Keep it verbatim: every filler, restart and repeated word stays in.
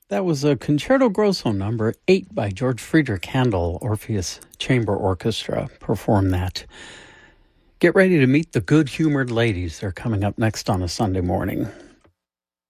That was a Concerto Grosso number eight by George Friedrich Handel. Orpheus Chamber Orchestra performed that. Get ready to meet the good-humored ladies. They're coming up next on a Sunday morning.